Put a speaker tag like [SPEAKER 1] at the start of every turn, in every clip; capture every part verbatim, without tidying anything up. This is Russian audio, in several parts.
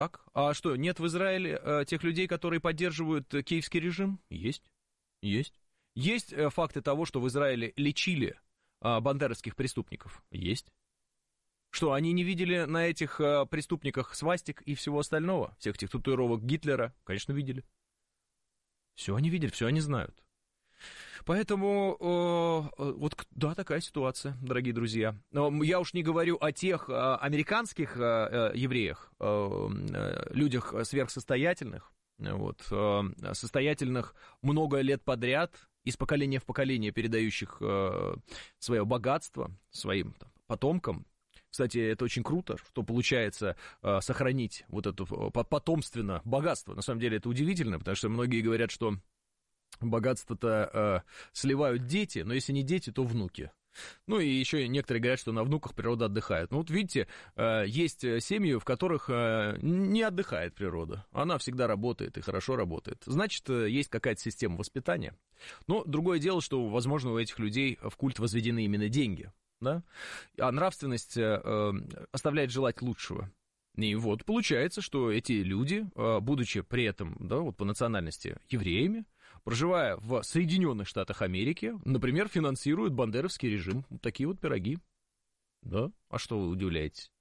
[SPEAKER 1] Так, а что, нет в Израиле э, тех людей, которые поддерживают э, киевский режим? Есть, есть. Есть э, факты того, что в Израиле лечили э, бандеровских преступников? Есть. Что, они не видели на этих э, преступниках свастик и всего остального? Всех этих татуировок Гитлера? Конечно, видели. Все они видели, все они знают. Поэтому, э, вот, да, такая ситуация, дорогие друзья. Я уж не говорю о тех э, американских э, евреях, э, людях сверхсостоятельных, вот, э, состоятельных много лет подряд, из поколения в поколение передающих э, свое богатство своим там, потомкам. Кстати, это очень круто, что получается э, сохранить вот это потомственно богатство. На самом деле это удивительно, потому что многие говорят, что богатство-то э, сливают дети, но если не дети, то внуки. Ну и еще некоторые говорят, что на внуках природа отдыхает. Ну вот видите, э, есть семьи, в которых э, не отдыхает природа. Она всегда работает и хорошо работает. Значит, есть какая-то система воспитания. Но другое дело, что, возможно, у этих людей в культ возведены именно деньги. Да? А нравственность э, оставляет желать лучшего. И вот получается, что эти люди, будучи при этом, да, вот по национальности евреями, проживая в Соединенных Штатах Америки, например, финансируют бандеровский режим. Вот такие вот пироги. Да? А что вы удивляетесь?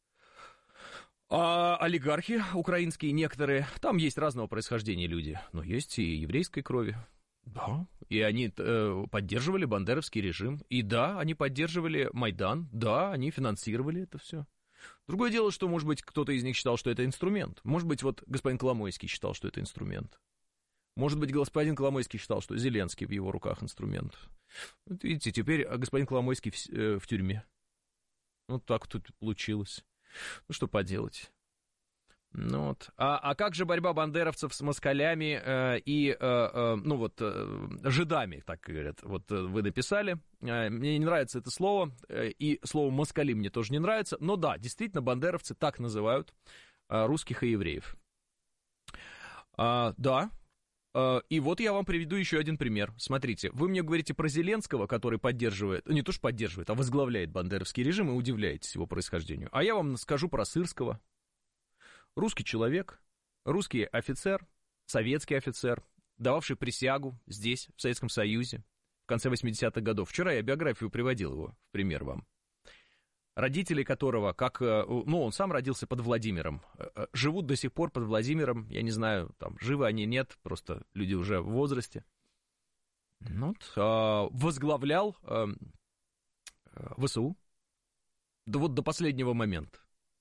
[SPEAKER 1] А олигархи украинские некоторые, там есть разного происхождения люди, но есть и еврейской крови. Да, и они э, поддерживали бандеровский режим. И да, они поддерживали Майдан. Да, они финансировали это все. Другое дело, что, может быть, кто-то из них считал, что это инструмент. Может быть, вот господин Коломойский считал, что это инструмент. Может быть, господин Коломойский считал, что Зеленский в его руках инструмент. Вот видите, теперь господин Коломойский в, э, в тюрьме. Вот так тут получилось. Ну, что поделать. Ну вот. А, а как же борьба бандеровцев с москалями э, и, э, э, ну вот, э, жидами, так говорят, вот э, вы написали, э, мне не нравится это слово, э, и слово москали мне тоже не нравится, но да, действительно, бандеровцы так называют э, русских и евреев. А, да, э, и вот я вам приведу еще один пример. Смотрите, вы мне говорите про Зеленского, который поддерживает, не то что поддерживает, а возглавляет бандеровский режим, и удивляетесь его происхождению. А я вам скажу про Сырского. Русский человек, русский офицер, советский офицер, дававший присягу здесь, в Советском Союзе, в конце восьмидесятых годов. Вчера я биографию приводил его в пример вам. Родители которого, как, ну, он сам родился под Владимиром, живут до сих пор под Владимиром, я не знаю, там, живы они, нет, просто люди уже в возрасте. Вот, возглавлял ВСУ, да вот до последнего момента.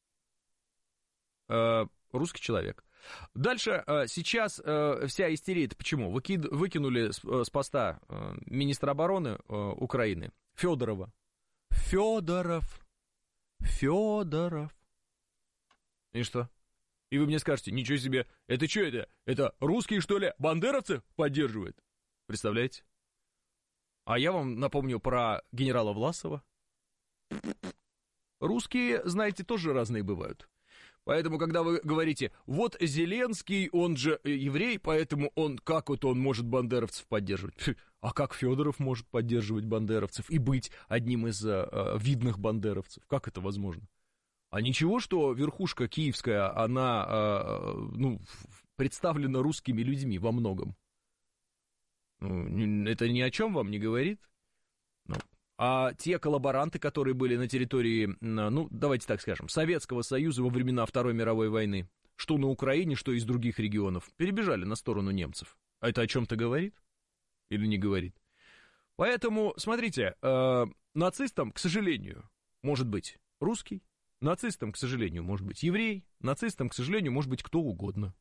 [SPEAKER 1] Русский человек. Дальше, сейчас вся истерия-то почему? Выкид, выкинули с, с поста министра обороны Украины Федорова. Федоров. Федоров. И что? И вы мне скажете, ничего себе, это что это? Это русские, что ли, бандеровцы поддерживают? Представляете? А я вам напомню про генерала Власова. Русские, знаете, тоже разные бывают. Поэтому, когда вы говорите, вот Зеленский, он же еврей, поэтому он, как вот он может бандеровцев поддерживать? А как Федоров может поддерживать бандеровцев и быть одним из э, видных бандеровцев? Как это возможно? А ничего, что верхушка киевская, она э, ну, представлена русскими людьми во многом. Ну, это ни о чем вам не говорит? Ну. А те коллаборанты, которые были на территории, ну, давайте так скажем, Советского Союза во времена Второй мировой войны, что на Украине, что из других регионов, перебежали на сторону немцев. А это о чем-то говорит? Или не говорит? Поэтому, смотрите, э, нацистом, к сожалению, может быть русский, нацистом, к сожалению, может быть еврей, нацистом, к сожалению, может быть кто угодно.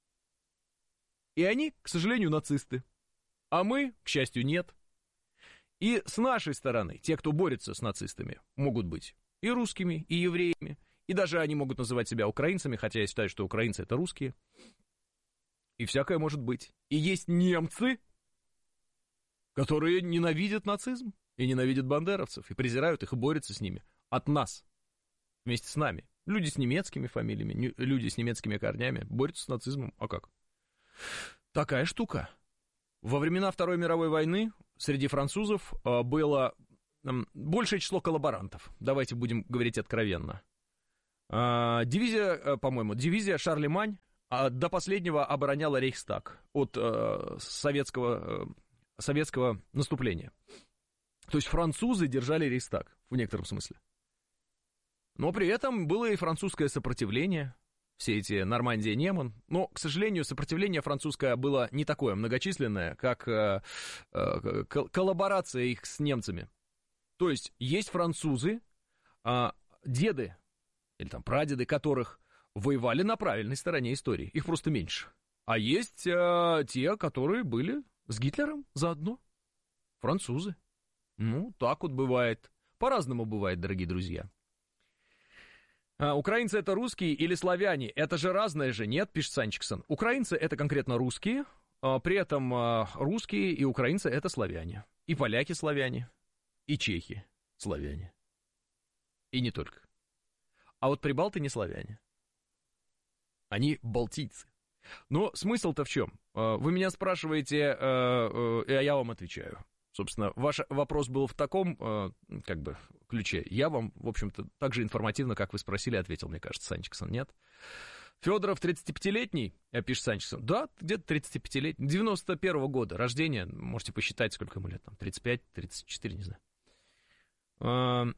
[SPEAKER 1] И они, к сожалению, нацисты. А мы, к счастью, нет. И с нашей стороны, те, кто борется с нацистами, могут быть и русскими, и евреями, и даже они могут называть себя украинцами, хотя я считаю, что украинцы — это русские, и всякое может быть. И есть немцы, которые ненавидят нацизм, и ненавидят бандеровцев, и презирают их, и борются с ними от нас, вместе с нами. Люди с немецкими фамилиями, люди с немецкими корнями борются с нацизмом, а как? Такая штука. Во времена Второй мировой войны среди французов было большее число коллаборантов. Давайте будем говорить откровенно. Дивизия, по-моему, дивизия Шарлемань до последнего обороняла Рейхстаг от советского, советского наступления. То есть французы держали Рейхстаг в некотором смысле. Но при этом было и французское сопротивление, все эти Нормандия, Неман. Но, к сожалению, сопротивление французское было не такое многочисленное, как э, э, коллаборация их с немцами. То есть есть французы, э, деды или там прадеды которых воевали на правильной стороне истории. Их просто меньше. А есть э, те, которые были с Гитлером заодно. Французы. Ну, так вот бывает. По-разному бывает, дорогие друзья. А, украинцы это русские или славяне? Это же разное же, нет, пишет Санчиксон. Украинцы это конкретно русские, а, при этом а, русские и украинцы это славяне. И поляки славяне, и чехи славяне. И не только. А вот прибалты не славяне. Они балтийцы. Но смысл-то в чем? Вы меня спрашиваете, а я вам отвечаю. Собственно, ваш вопрос был в таком, как бы, ключе. Я вам, в общем-то, так же информативно, как вы спросили, ответил, мне кажется, Санчиксон, нет? Федоров тридцатипятилетний, пишет Санчиксон. Да, где-то тридцатипятилетний, девяносто первого года рождения. Можете посчитать, сколько ему лет, там, тридцать пять, тридцать четыре, не знаю.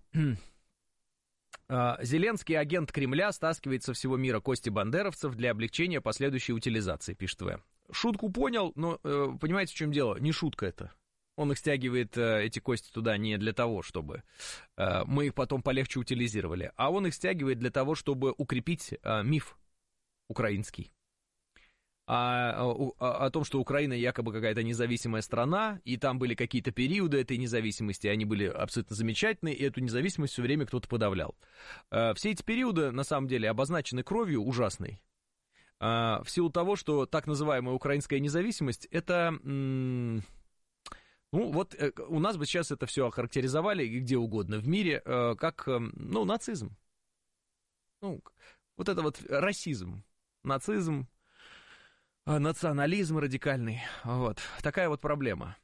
[SPEAKER 1] Зеленский агент Кремля стаскивает со всего мира кости бандеровцев для облегчения последующей утилизации, пишет В. Шутку понял, но понимаете, в чем дело? Не шутка это. Он их стягивает, эти кости, туда не для того, чтобы мы их потом полегче утилизировали, а он их стягивает для того, чтобы укрепить миф украинский. О, о, о том, что Украина якобы какая-то независимая страна, и там были какие-то периоды этой независимости, они были абсолютно замечательные, и эту независимость все время кто-то подавлял. Все эти периоды, на самом деле, обозначены кровью ужасной. В силу того, что так называемая украинская независимость, это... Ну, вот у нас бы сейчас это все охарактеризовали где угодно в мире, как, ну, нацизм. Ну, вот это вот расизм, нацизм, национализм радикальный, вот, такая вот проблема.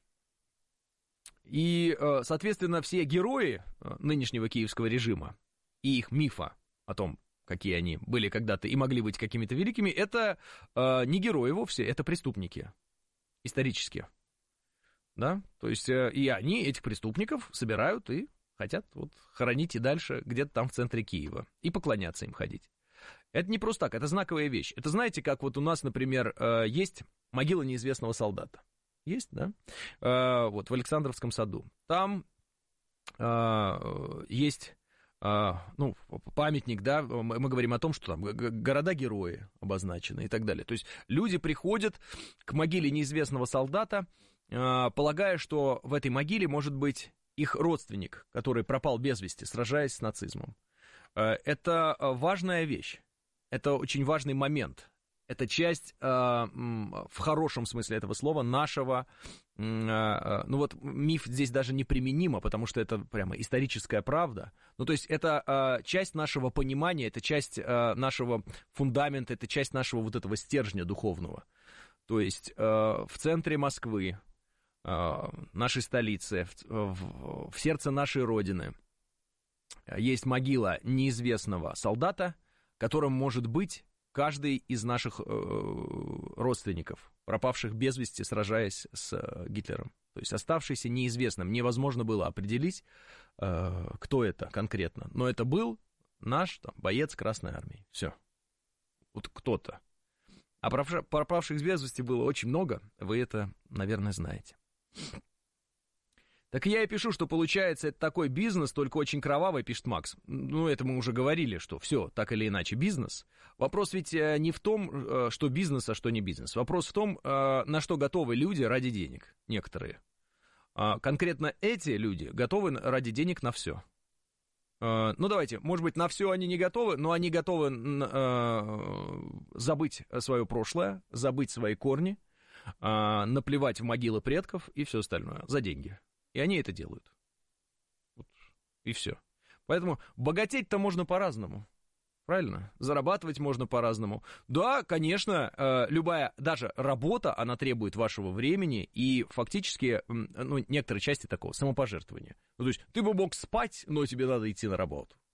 [SPEAKER 1] И, соответственно, все герои нынешнего киевского режима и их мифа о том, какие они были когда-то и могли быть какими-то великими, это не герои вовсе, это преступники исторические. Да, то есть и они этих преступников собирают и хотят вот хоронить и дальше где-то там в центре Киева и поклоняться им ходить. Это не просто так, это знаковая вещь. Это знаете, как вот у нас, например, есть могила неизвестного солдата. Есть, да? Вот в Александровском саду. Там есть, ну, памятник, да, мы говорим о том, что там города-герои обозначены и так далее. То есть люди приходят к могиле неизвестного солдата, полагая, что в этой могиле может быть их родственник, который пропал без вести, сражаясь с нацизмом. Это важная вещь, это очень важный момент. Это часть, в хорошем смысле этого слова, нашего, ну вот миф здесь даже неприменимо, потому что это прямо историческая правда. Ну то есть это часть нашего понимания, это часть нашего фундамента, это часть нашего вот этого стержня духовного. То есть в центре Москвы, нашей столицы, в, в сердце нашей Родины есть могила неизвестного солдата, которым может быть каждый из наших э, родственников, пропавших без вести, сражаясь с э, Гитлером. То есть оставшийся неизвестным. Невозможно было определить, э, кто это конкретно. Но это был наш там, боец Красной Армии. Все. Вот кто-то. А пропавших без вести было очень много. Вы это, наверное, знаете. Так я и пишу, что получается это такой бизнес, только очень кровавый, пишет Макс. Ну, это мы уже говорили, что все, так или иначе, бизнес. Вопрос ведь не в том, что бизнес, а что не бизнес. Вопрос в том, на что готовы люди ради денег, некоторые. Конкретно эти люди готовы ради денег на все. Ну, давайте, может быть, на все они не готовы, но они готовы забыть свое прошлое, забыть свои корни, наплевать в могилы предков и все остальное за деньги. И они это делают. Вот. И все. Поэтому богатеть-то можно по-разному. Правильно? Зарабатывать можно по-разному. Да, конечно, любая, даже работа, она требует вашего времени и фактически, ну, некоторой части такого самопожертвования. Ну, то есть ты бы мог спать, но тебе надо идти на работу.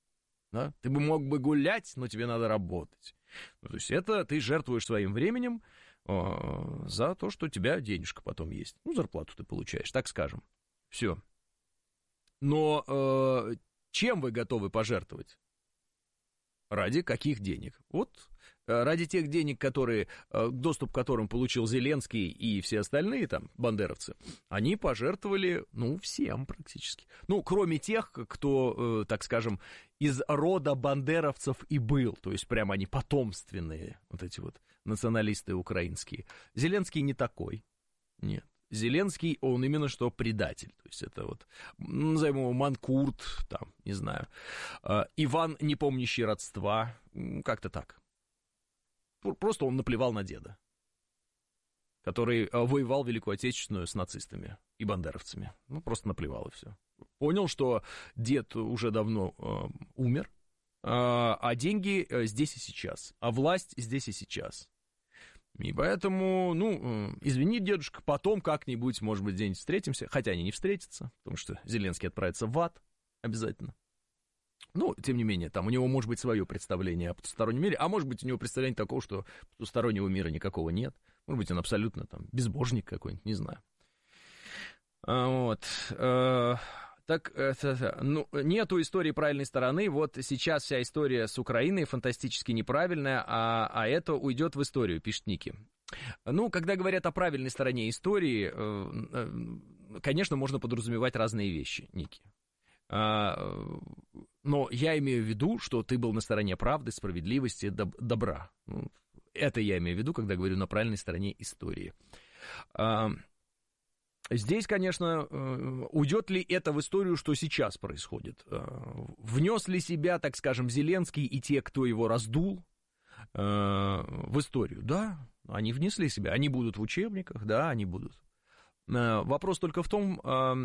[SPEAKER 1] Да? Ты бы мог бы гулять, но тебе надо работать. Ну, то есть это ты жертвуешь своим временем э, за то, что у тебя денежка потом есть. Ну, зарплату ты получаешь, так скажем. Все. Но э, чем вы готовы пожертвовать? Ради каких денег? Вот э, ради тех денег, которые, э, доступ к которым получил Зеленский и все остальные там бандеровцы, они пожертвовали, ну, всем практически. Ну, кроме тех, кто, э, так скажем, из рода бандеровцев и был. То есть прямо они потомственные, вот эти вот националисты украинские. Зеленский не такой. Нет. Зеленский, он именно что предатель. То есть это вот, назовем его Манкурт, там, не знаю, Иван, не помнящий родства, как-то так. Просто он наплевал на деда, который воевал Великую Отечественную с нацистами и бандеровцами. Ну, просто наплевал и все. Понял, что дед уже давно э, умер, э, а деньги здесь и сейчас, а власть здесь и сейчас. И поэтому, ну, извини, дедушка, потом как-нибудь, может быть, где-нибудь встретимся. Хотя они не встретятся, потому что Зеленский отправится в ад обязательно. Ну, тем не менее, там у него может быть свое представление о потустороннем мире, а может быть, у него представление такого, что потустороннего мира никакого нет. Может быть, он абсолютно там безбожник какой-нибудь, не знаю. Вот. Так, это, ну, нету истории правильной стороны. Вот сейчас вся история с Украиной фантастически неправильная, а, а это уйдет в историю, пишет Ники. Ну, когда говорят о правильной стороне истории, конечно, можно подразумевать разные вещи, Ники. Но я имею в виду, что ты был на стороне правды, справедливости, добра. Это я имею в виду, когда говорю на правильной стороне истории. Здесь, конечно, уйдет ли это в историю, что сейчас происходит? Внес ли себя, так скажем, Зеленский и те, кто его раздул, в историю? Да, они внесли себя. Они будут в учебниках, да, они будут. Вопрос только в том,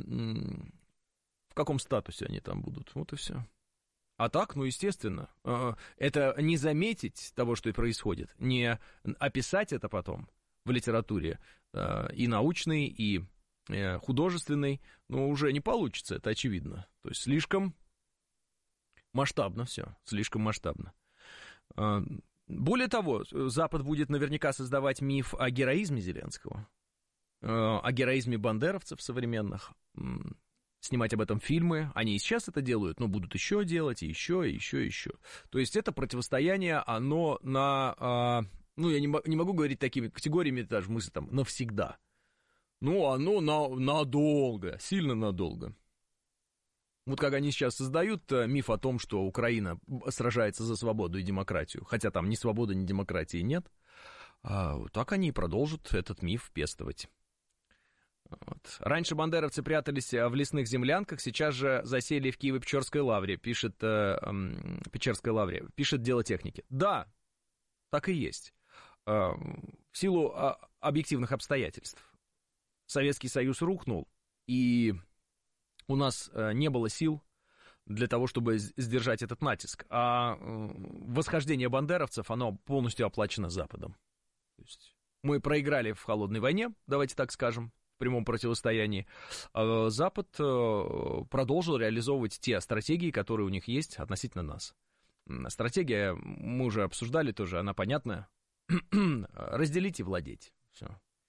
[SPEAKER 1] в каком статусе они там будут. Вот и все. А так, ну, естественно, это не заметить того, что и происходит, не описать это потом в литературе и научной, и художественный, но уже не получится, это очевидно. То есть слишком масштабно все, слишком масштабно. Более того, Запад будет наверняка создавать миф о героизме Зеленского, о героизме бандеровцев современных, снимать об этом фильмы. Они и сейчас это делают, но будут еще делать, и еще, и еще, и еще. То есть это противостояние, оно на... Ну, я не могу говорить такими категориями, даже мысли там, навсегда. Ну, оно на, надолго, сильно надолго. Вот как они сейчас создают миф о том, что Украина сражается за свободу и демократию, хотя там ни свободы, ни демократии нет, а так они и продолжат этот миф пестовать. Вот. Раньше бандеровцы прятались в лесных землянках, сейчас же засели в Киево-Печерской лавре, пишет, э, э, Печерской лавре, пишет Дело техники. Да, так и есть. Э, в силу э, объективных обстоятельств. Советский Союз рухнул, и у нас не было сил для того, чтобы сдержать этот натиск. А восхождение бандеровцев, оно полностью оплачено Западом. То есть мы проиграли в холодной войне, давайте так скажем, в прямом противостоянии. А Запад продолжил реализовывать те стратегии, которые у них есть относительно нас. Стратегия, мы уже обсуждали тоже, она понятная. Разделить и владеть. Все.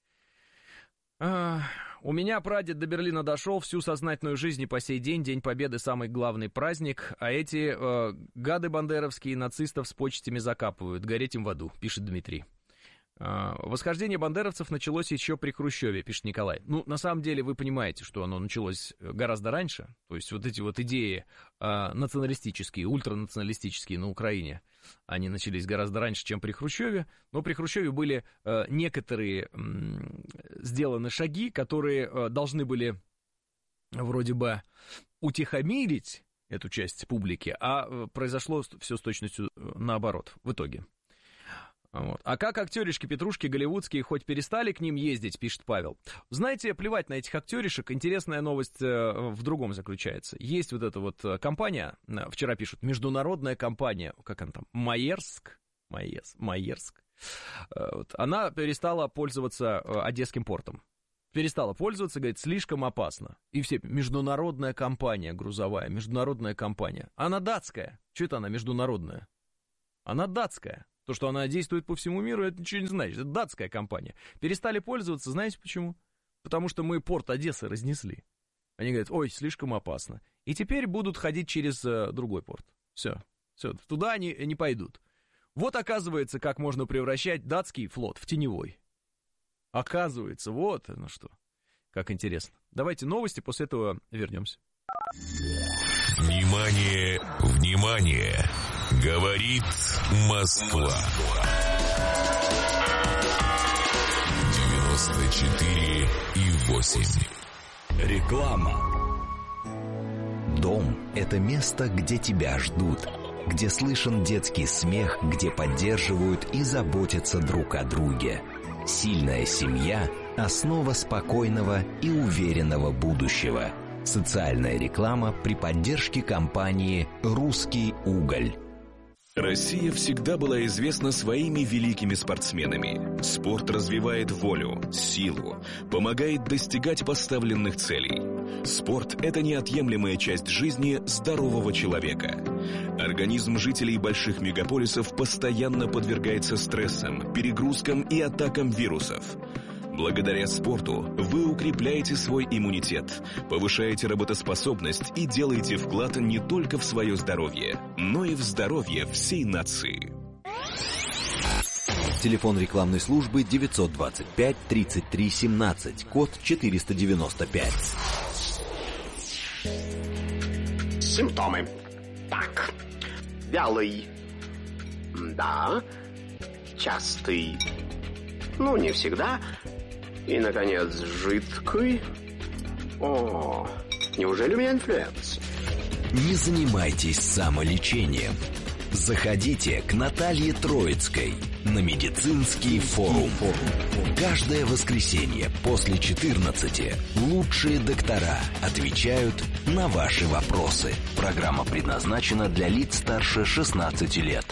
[SPEAKER 1] У меня прадед до Берлина дошел, всю сознательную жизнь и по сей день, День Победы, самый главный праздник, а эти э, гады бандеровские нацистов с почтями закапывают, гореть им в аду, пишет Дмитрий. Э, восхождение бандеровцев началось еще при Хрущеве, пишет Николай. Ну, на самом деле, вы понимаете, что оно началось гораздо раньше, то есть вот эти вот идеи э, националистические, ультранационалистические на Украине, они начались гораздо раньше, чем при Хрущеве, но при Хрущеве были э, некоторые э, сделаны шаги, которые э, должны были вроде бы утихомирить эту часть публики, а э, произошло все с точностью наоборот в итоге. Вот. А как актеришки-петрушки голливудские хоть перестали к ним ездить, пишет Павел. Знаете, плевать на этих актеришек. Интересная новость в другом заключается. Есть вот эта вот компания, вчера пишут, международная компания, как она там, Маерск, Маерск, Маерск. Вот. Она перестала пользоваться Одесским портом. перестала пользоваться, говорит, слишком опасно. И все, международная компания грузовая, международная компания. Она датская. Что это она международная? Она датская. То, что она действует по всему миру, это ничего не значит. Это датская компания. Перестали пользоваться, знаете почему? Потому что мы порт Одессы разнесли. Они говорят, ой, слишком опасно. И теперь будут ходить через э, другой порт. Все, все, туда они не пойдут. Вот оказывается, как можно превращать датский флот в теневой. Оказывается, вот оно что. Как интересно. Давайте новости, после этого вернемся.
[SPEAKER 2] Внимание, внимание! Говорит Москва. девяносто четыре и восемь.
[SPEAKER 3] Реклама. Дом – это место, где тебя ждут, где слышен детский смех, где поддерживают и заботятся друг о друге. Сильная семья – основа спокойного и уверенного будущего. Социальная реклама при поддержке компании «Русский уголь».
[SPEAKER 2] Россия всегда была известна своими великими спортсменами. Спорт развивает волю, силу, помогает достигать поставленных целей. Спорт – это неотъемлемая часть жизни здорового человека. Организм жителей больших мегаполисов постоянно подвергается стрессам, перегрузкам и атакам вирусов. Благодаря спорту вы укрепляете свой иммунитет, повышаете работоспособность и делаете вклад не только в свое здоровье, но и в здоровье всей нации.
[SPEAKER 3] Телефон рекламной службы девятьсот двадцать пять тридцать три семнадцать, код четыреста девяносто пять.
[SPEAKER 4] Симптомы. Так, вялый. Да. Частый. Ну, не всегда. И, наконец, жидкий. О, неужели у меня инфлюенс?
[SPEAKER 3] Не занимайтесь самолечением. Заходите к Наталье Троицкой на медицинский форум. Каждое воскресенье после четырнадцати лучшие доктора отвечают на ваши вопросы. Программа предназначена для лиц старше шестнадцати лет.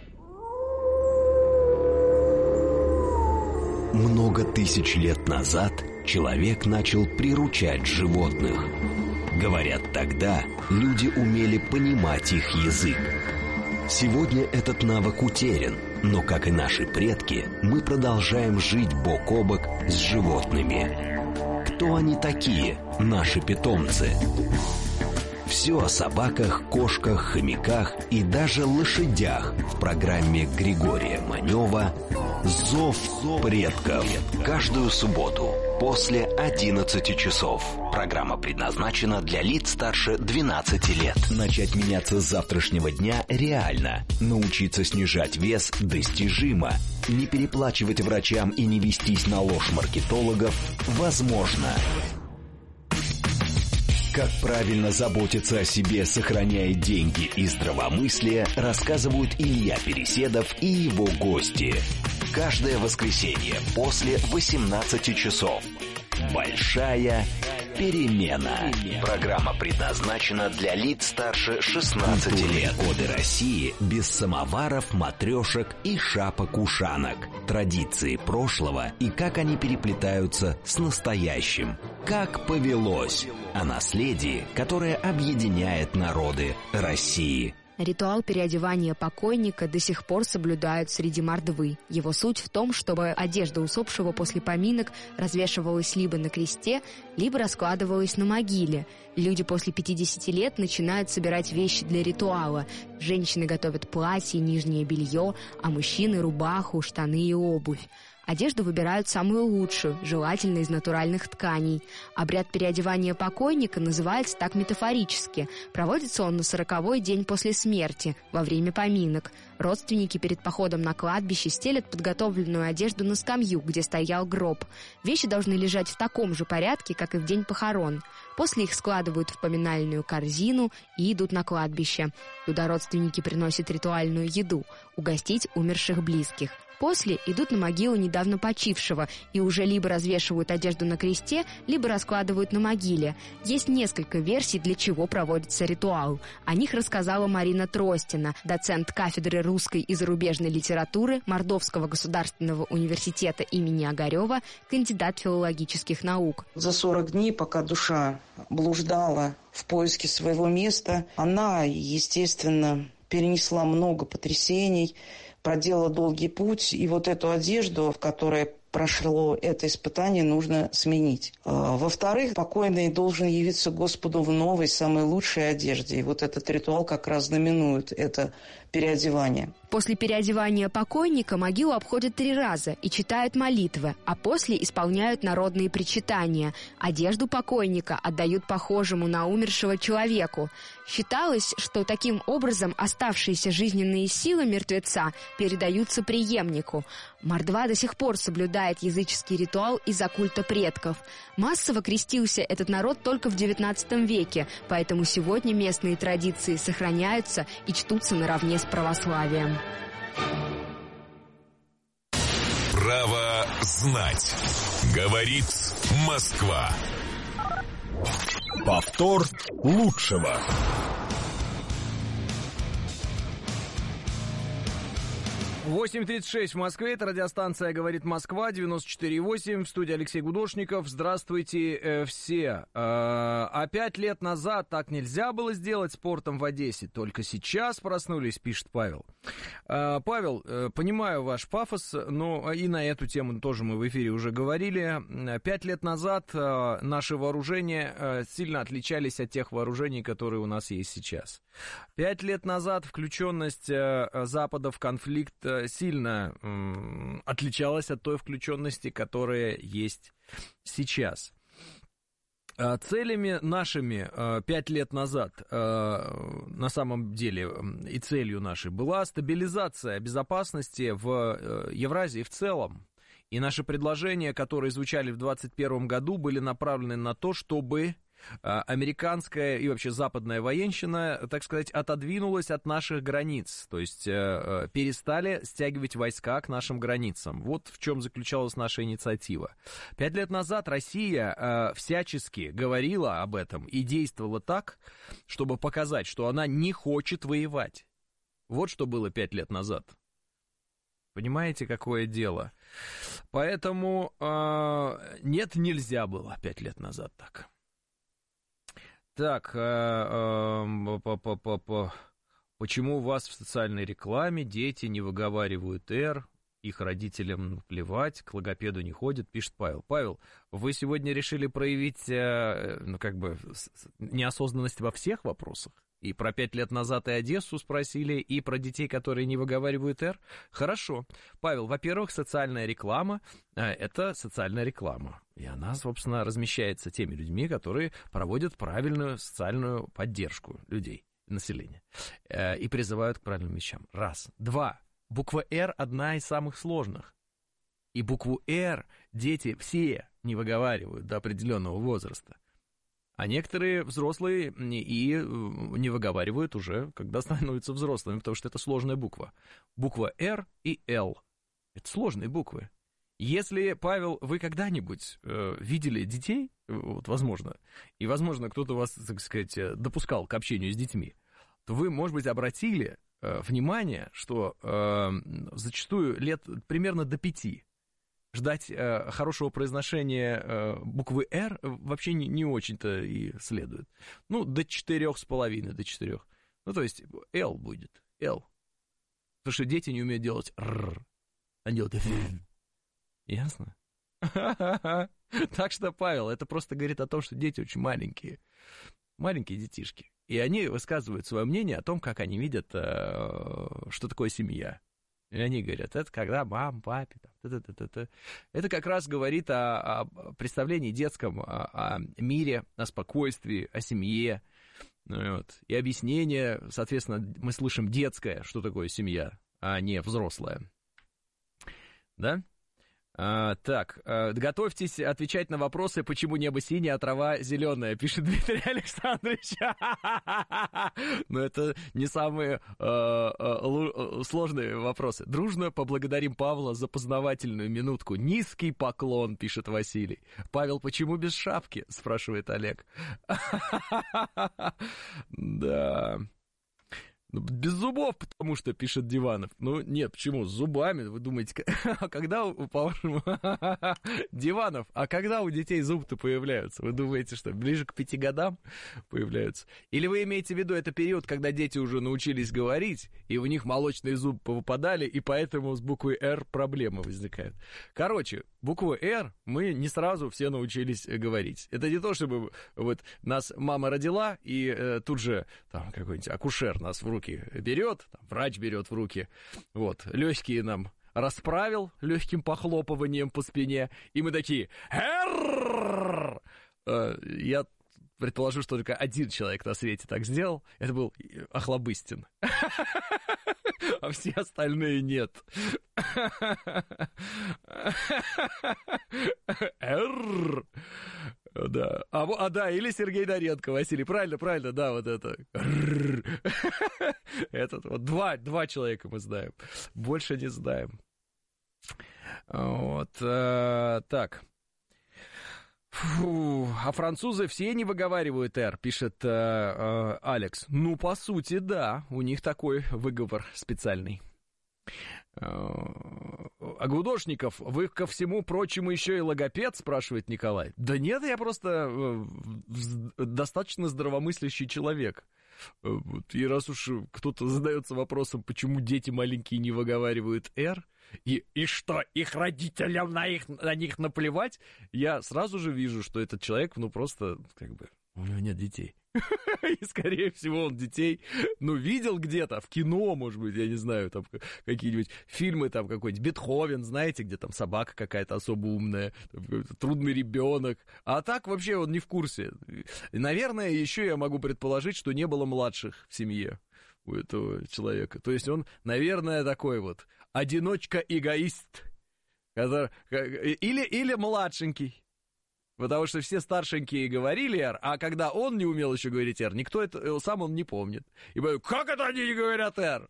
[SPEAKER 3] Много тысяч лет назад человек начал приручать животных. Говорят, тогда люди умели понимать их язык. Сегодня этот навык утерян, но, как и наши предки, мы продолжаем жить бок о бок с животными. Кто они такие, наши питомцы? Все о собаках, кошках, хомяках и даже лошадях в программе Григория Манева «Зов предков». Каждую субботу после одиннадцати часов. Программа предназначена для лиц старше двенадцати лет. Начать меняться с завтрашнего дня реально. Научиться снижать вес достижимо. Не переплачивать врачам и не вестись на ложь маркетологов возможно. Как правильно заботиться о себе, сохраняя деньги и здравомыслие, рассказывают Илья Переседов и его гости. Каждое воскресенье после восемнадцати часов. Большая перемена. Программа предназначена для лиц старше шестнадцати лет. Годы России без самоваров, матрешек и шапок-ушанок. Традиции прошлого и как они переплетаются с настоящим. Как повелось. О наследии, которое объединяет народы России.
[SPEAKER 5] Ритуал переодевания покойника до сих пор соблюдают среди мордвы. Его суть в том, чтобы одежда усопшего после поминок развешивалась либо на кресте, либо раскладывалась на могиле. Люди после пятидесяти лет начинают собирать вещи для ритуала. Женщины готовят платье, нижнее белье, а мужчины – рубаху, штаны и обувь. Одежду выбирают самую лучшую, желательно из натуральных тканей. Обряд переодевания покойника называется так метафорически. Проводится он на сороковой день после смерти, во время поминок. Родственники перед походом на кладбище стелят подготовленную одежду на скамью, где стоял гроб. Вещи должны лежать в таком же порядке, как и в день похорон. После их складывают в поминальную корзину и идут на кладбище. Туда родственники приносят ритуальную еду – угостить умерших близких. После идут на могилу недавно почившего и уже либо развешивают одежду на кресте, либо раскладывают на могиле. Есть несколько версий, для чего проводится ритуал. О них рассказала Марина Тростина, доцент кафедры русской и зарубежной литературы Мордовского государственного университета имени Огарева, кандидат филологических наук.
[SPEAKER 6] За сорок дней, пока душа блуждала в поиске своего места, она, естественно, перенесла много потрясений, проделала долгий путь, и вот эту одежду, в которой прошло это испытание, нужно сменить. Во-вторых, покойный должен явиться Господу в новой, самой лучшей одежде. И вот этот ритуал как раз знаменует это переодевание.
[SPEAKER 5] После переодевания покойника могилу обходят три раза и читают молитвы, а после исполняют народные причитания. Одежду покойника отдают похожему на умершего человеку. Считалось, что таким образом оставшиеся жизненные силы мертвеца передаются преемнику. Мордва до сих пор соблюдает языческий ритуал из-за культа предков. Массово крестился этот народ только в девятнадцатом веке, поэтому сегодня местные традиции сохраняются и чтутся наравне с православием.
[SPEAKER 2] Право знать. Говорит Москва.
[SPEAKER 7] Повтор лучшего.
[SPEAKER 1] восемь тридцать шесть в Москве, это радиостанция «Говорит Москва», девяносто четыре и восемь, в студии Алексей Гудошников. Здравствуйте э, все. Э, а пять лет назад так нельзя было сделать спортом в Одессе, только сейчас проснулись, пишет Павел. Э, Павел, э, понимаю ваш пафос, но и на эту тему тоже мы в эфире уже говорили. Пять лет назад э, наши вооружения э, сильно отличались от тех вооружений, которые у нас есть сейчас. Пять лет назад включенность э, Запада в конфликт э, сильно э, отличалась от той включенности, которая есть сейчас. Э, целями нашими э, пять лет назад, э, на самом деле, э, и целью нашей была стабилизация безопасности в э, Евразии в целом. И наши предложения, которые звучали в двадцать первом году, были направлены на то, чтобы американская и вообще западная военщина, так сказать, отодвинулась от наших границ, то есть э, перестали стягивать войска к нашим границам. Вот в чем заключалась наша инициатива. Пять лет назад Россия э, всячески говорила об этом и действовала так, чтобы показать, что она не хочет воевать. Вот что было пять лет назад. Понимаете, какое дело? Поэтому э, нет, нельзя было пять лет назад так. Так, э, э, по, по, по, по. Почему у вас в социальной рекламе дети не выговаривают «р», их родителям плевать, к логопеду не ходят, пишет Павел. Павел, вы сегодня решили проявить, э, ну, как бы, неосознанность во всех вопросах? И про пять лет назад и Одессу спросили, и про детей, которые не выговаривают «р». Хорошо. Павел, во-первых, социальная реклама э, — это социальная реклама. И она, собственно, размещается теми людьми, которые проводят правильную социальную поддержку людей, населения. Э, и призывают к правильным вещам. Раз. Два. Буква «р» одна из самых сложных. И букву «р» дети все не выговаривают до определенного возраста. А некоторые взрослые и не выговаривают уже, когда становятся взрослыми, потому что это сложная буква. Буква «Р» и «Л». Это сложные буквы. Если, Павел, вы когда-нибудь э, видели детей, вот, возможно, и, возможно, кто-то вас, так сказать, допускал к общению с детьми, то вы, может быть, обратили э, внимание, что э, зачастую лет примерно до пяти ждать э, хорошего произношения э, буквы «Р» вообще не, не очень-то и следует. Ну, до четырех с половиной, до четырех. Ну, то есть «Л» будет, «Л». Потому что дети не умеют делать «Р». Они делают «Р». Ясно? Так что, Павел, это просто говорит о том, что дети очень маленькие. Маленькие детишки. И они высказывают свое мнение о том, как они видят, э, что такое семья. И они говорят, это когда мама, папе, там, та-та-та-та. Это как раз говорит о, о представлении детском, о, о мире, о спокойствии, о семье. Вот. И объяснение, соответственно, мы слышим детское, что такое семья, а не взрослая. Да? А, так, а, готовьтесь отвечать на вопросы, почему небо синее, а трава зеленая, пишет Дмитрий Александрович. Но это не самые а, а, сложные вопросы. Дружно поблагодарим Павла за познавательную минутку. Низкий поклон, пишет Василий. Павел, почему без шапки, спрашивает Олег. Да. Без зубов, потому что, пишет Диванов. Ну, нет, почему? С зубами. Вы думаете, а когда, по-вашему... Диванов, а когда у детей зубы-то появляются? Вы думаете, что ближе к пяти годам появляются? Или вы имеете в виду, это период, когда дети уже научились говорить, и у них молочные зубы повыпадали, и поэтому с буквой «Р» проблемы возникают? Короче, букву «Р» мы не сразу все научились говорить. Это не то, чтобы вот нас мама родила, и э, тут же там какой-нибудь акушер нас в руки берет, там, врач берет в руки, вот, легкие нам расправил легким похлопыванием по спине, и мы такие «Р». Я предположу, что только один человек на свете так сделал, это был Охлобыстин, а все остальные нет. «Р». Да. А, а да, или Сергей Доренко, Василий, правильно, правильно, да, вот это. Этот вот два, два человека мы знаем, больше не знаем. Вот, а, так. Фу, а французы все не выговаривают «Р», пишет а, а, Алекс. Ну, по сути, да, у них такой выговор специальный. А Гудошников, вы ко всему прочему еще и логопед, спрашивает Николай. Да нет, я просто достаточно здравомыслящий человек. И раз уж кто-то задается вопросом, почему дети маленькие не выговаривают «Р», и, и что, их родителям на, их, на них наплевать, я сразу же вижу, что этот человек, ну, просто, как бы, у него нет детей. И, скорее всего, он детей, ну, видел где-то, в кино, может быть, я не знаю, там, какие-нибудь фильмы, там, какой-нибудь Бетховен, знаете, где там собака какая-то особо умная, там, трудный ребенок, а так вообще он не в курсе. И, наверное, еще я могу предположить, что не было младших в семье у этого человека. То есть он, наверное, такой вот одиночка-эгоист, который... или, или младшенький. Потому что все старшенькие говорили «Р», а когда он не умел еще говорить «Р», никто это, сам он не помнит. И говорю, как это они не говорят «Р»?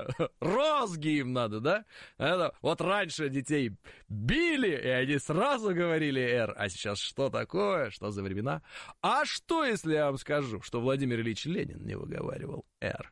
[SPEAKER 1] Розги им надо, да? Это, вот раньше детей били, и они сразу говорили «Р», а сейчас что такое, что за времена? А что, если я вам скажу, что Владимир Ильич Ленин не выговаривал «Р»?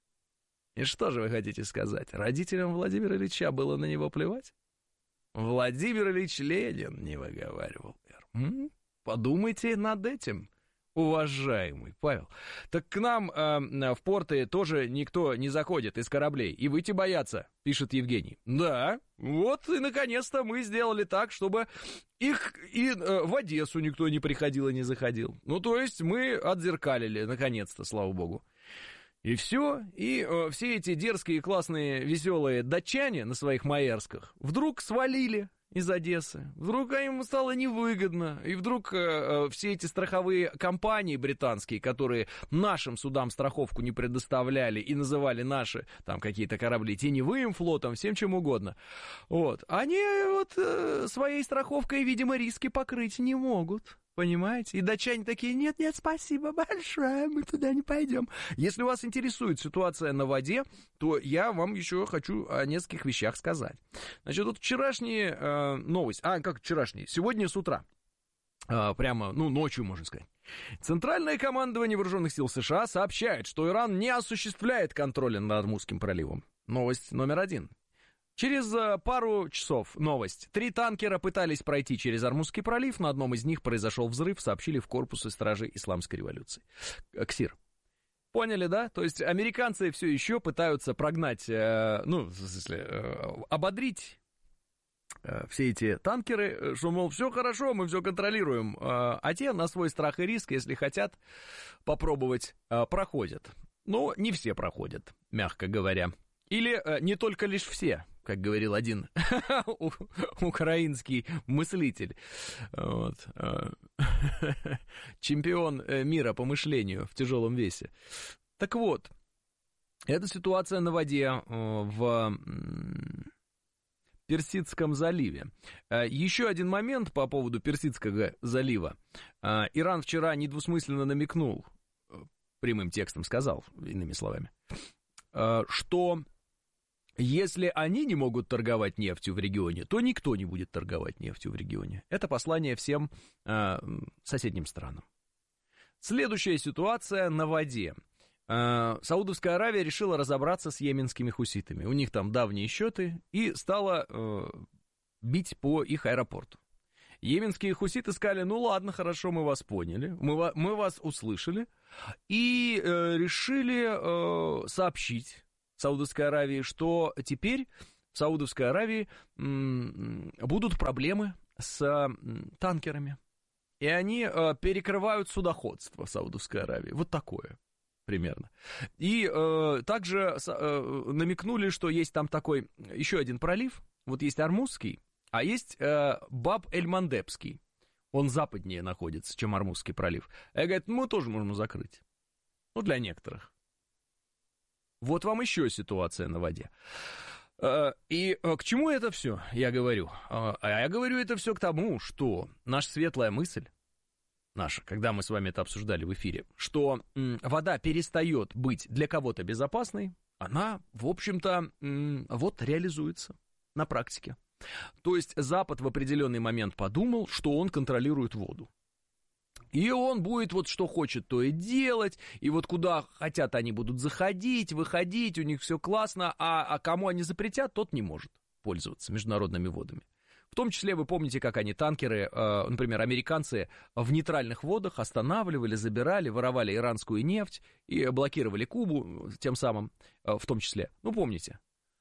[SPEAKER 1] И что же вы хотите сказать? Родителям Владимира Ильича было на него плевать? Владимир Ильич Ленин не выговаривал «Р». М? Подумайте над этим, уважаемый Павел. Так к нам э, в порты тоже никто не заходит из кораблей, и выйти боятся, пишет Евгений. Да, вот и наконец-то мы сделали так, чтобы их и э, в Одессу никто не приходил и не заходил. Ну, то есть мы отзеркалили, наконец-то, слава богу. И все, и э, все эти дерзкие, классные, веселые датчане на своих маерсках вдруг свалили из Одессы. Вдруг им стало невыгодно, и вдруг э, э, все эти страховые компании британские, которые нашим судам страховку не предоставляли и называли наши там какие-то корабли теневым флотом, всем чем угодно, вот, они вот э, своей страховкой, видимо, риски покрыть не могут. Понимаете? И датчане такие, нет-нет, спасибо большое, мы туда не пойдем. Если вас интересует ситуация на воде, то я вам еще хочу о нескольких вещах сказать. Значит, вот вчерашние э, новости, а, как вчерашние, сегодня с утра, э, прямо, ну, ночью, можно сказать. Центральное командование Вооруженных сил США сообщает, что Иран не осуществляет контроля над Армузским проливом. Новость номер один. Через пару часов новость. Три танкера пытались пройти через Армузский пролив, на одном из них произошел взрыв, сообщили в корпусе стражей Исламской революции. КСИР. Поняли, да? То есть американцы все еще пытаются прогнать, э, ну, в смысле, э, ободрить э, все эти танкеры, что, мол, все хорошо, мы все контролируем, э, а те на свой страх и риск, если хотят попробовать, э, проходят. Но не все проходят, мягко говоря. Или э, не только лишь все, как говорил один украинский мыслитель, вот, чемпион мира по мышлению в тяжелом весе. Так вот, эта ситуация на воде в Персидском заливе. Еще один момент по поводу Персидского залива. Иран вчера недвусмысленно намекнул, прямым текстом сказал, иными словами, что если они не могут торговать нефтью в регионе, то никто не будет торговать нефтью в регионе. Это послание всем э, соседним странам. Следующая ситуация на воде. Саудовская Аравия решила разобраться с йеменскими хуситами. У них там давние счеты, и стала бить по их аэропорту. Йеменские хуситы сказали: ну ладно, хорошо, мы вас поняли, мы, мы вас услышали, и э, решили э, сообщить Саудовской Аравии, что теперь в Саудовской Аравии м, будут проблемы с м, танкерами, и они э, перекрывают судоходство в Саудовской Аравии. Вот такое примерно. И э, также э, намекнули, что есть там такой еще один пролив, вот есть Ормузский, а есть э, Баб-эль-Мандебский. Он западнее находится, чем Ормузский пролив. И говорят, мы тоже можем закрыть. Ну, для некоторых. Вот вам еще ситуация на воде. Э, и э, к чему это все, я говорю? Э, а я говорю это все к тому, что наша светлая мысль, наша, когда мы с вами это обсуждали в эфире, что м, вода перестает быть для кого-то безопасной, она, в общем-то, м, вот реализуется на практике. То есть Запад в определенный момент подумал, что он контролирует воду. И он будет вот что хочет, то и делать, и вот куда хотят они будут заходить, выходить, у них все классно, а, а кому они запретят, тот не может пользоваться международными водами. В том числе вы помните, как они танкеры, э, например, американцы в нейтральных водах останавливали, забирали, воровали иранскую нефть и блокировали Кубу тем самым, э, в том числе. Ну, помните.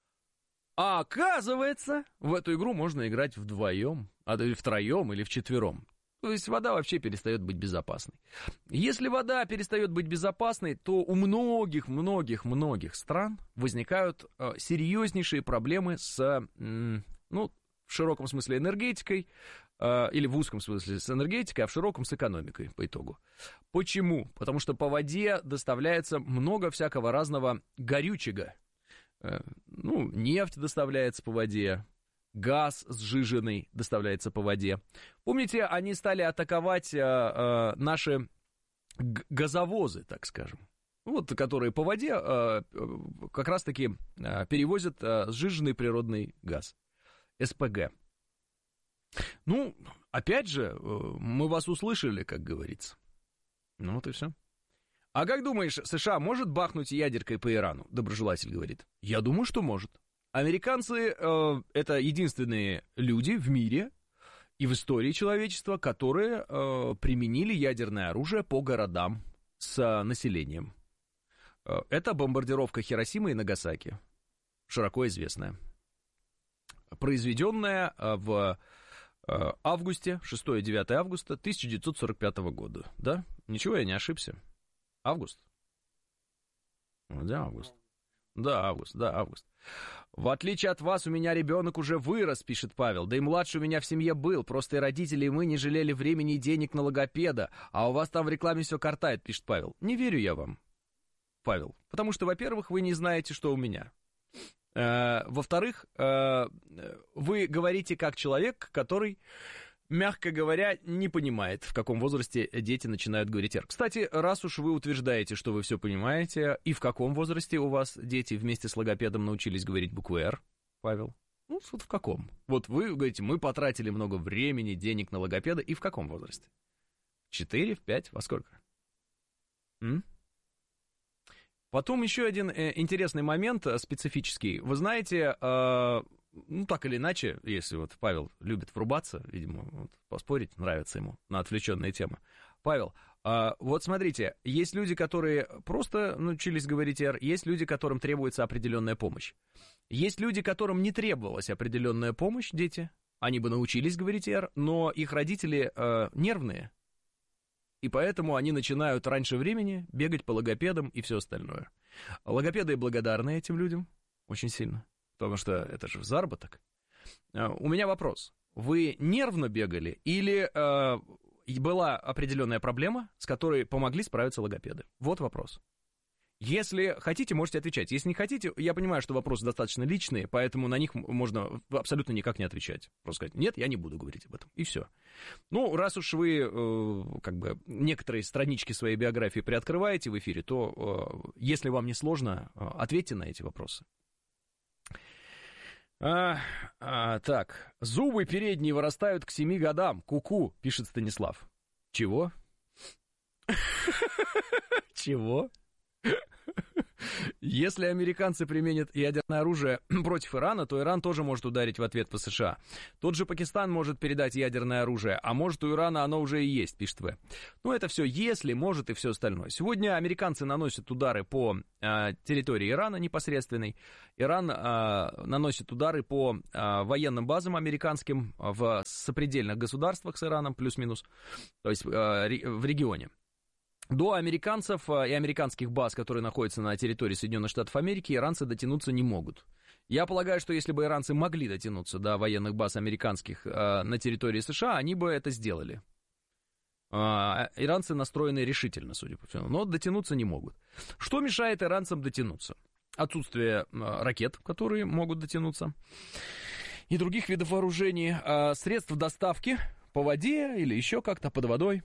[SPEAKER 1] А оказывается, в эту игру можно играть вдвоем, а то и втроем, или вчетвером. То есть вода вообще перестает быть безопасной. Если вода перестает быть безопасной, то у многих-многих-многих стран возникают э, серьезнейшие проблемы с, э, ну, в широком смысле энергетикой, э, или в узком смысле с энергетикой, а в широком с экономикой по итогу. Почему? Потому что по воде доставляется много всякого разного горючего. Э, ну, нефть доставляется по воде, газ сжиженный доставляется по воде. Помните, они стали атаковать э, э, наши г- газовозы, так скажем, вот, которые по воде э, как раз-таки э, перевозят э, сжиженный природный газ, эс пэ гэ. Ну, опять же, э, мы вас услышали, как говорится. Ну вот и все. А как думаешь, США может бахнуть ядеркой по Ирану? Доброжелатель говорит. Я думаю, что может. Американцы э, это единственные люди в мире и в истории человечества, которые э, применили ядерное оружие по городам с э, населением. Э, это бомбардировка Хиросимы и Нагасаки, широко известная. Произведенная э, в э, августе, шестого-девятого августа тысяча девятьсот сорок пятого года. Да? Ничего, я не ошибся. Август? Да, август. Да, август, да, август. В отличие от вас, у меня ребенок уже вырос, пишет Павел. Да и младший у меня в семье был. Просто и родители, и мы не жалели времени и денег на логопеда. А у вас там в рекламе все картает, пишет Павел. Не верю я вам, Павел. Потому что, во-первых, вы не знаете, что у меня. Э, во-вторых, э, вы говорите как человек, который, мягко говоря, не понимает, в каком возрасте дети начинают говорить «р». Кстати, раз уж вы утверждаете, что вы все понимаете, и в каком возрасте у вас дети вместе с логопедом научились говорить букву «р», Павел? Ну, вот в каком? Вот вы говорите, мы потратили много времени, денег на логопеда, и в каком возрасте? Четыре, в пять, во сколько? М? Потом еще один э, интересный момент, э, специфический. Вы знаете... Э, Ну, так или иначе, если вот Павел любит врубаться, видимо, вот, поспорить, нравится ему на отвлеченные темы. Павел, а, вот смотрите, есть люди, которые просто научились говорить «р», есть люди, которым требуется определенная помощь. Есть люди, которым не требовалась определенная помощь, дети, они бы научились говорить «р», но их родители а, нервные, и поэтому они начинают раньше времени бегать по логопедам и все остальное. Логопеды благодарны этим людям очень сильно. Потому что это же заработок. У меня вопрос. Вы нервно бегали или э, была определенная проблема, с которой помогли справиться логопеды? Вот вопрос. Если хотите, можете отвечать. Если не хотите, я понимаю, что вопросы достаточно личные, поэтому на них можно абсолютно никак не отвечать. Просто сказать, нет, я не буду говорить об этом. И все. Ну, раз уж вы э, как бы некоторые странички своей биографии приоткрываете в эфире, то, э, если вам не сложно, э, ответьте на эти вопросы. А, а, так, зубы передние вырастают к семи годам. Ку-ку, пишет Станислав. Чего? Чего? Если американцы применят ядерное оружие против Ирана, то Иран тоже может ударить в ответ по США. Тот же Пакистан может передать ядерное оружие, а может у Ирана оно уже и есть, пишет В. Ну, это все если, может и все остальное. Сегодня американцы наносят удары по э, территории Ирана непосредственной. Иран э, наносит удары по э, военным базам американским в сопредельных государствах с Ираном, плюс-минус, то есть э, в регионе. До американцев и американских баз, которые находятся на территории Соединенных Штатов Америки, иранцы дотянуться не могут. Я полагаю, что если бы иранцы могли дотянуться до военных баз американских э, на территории США, они бы это сделали. Э, иранцы настроены решительно, судя по всему, но дотянуться не могут. Что мешает иранцам дотянуться? Отсутствие э, ракет, которые могут дотянуться, и других видов вооружений, э, средств доставки по воде или еще как-то под водой.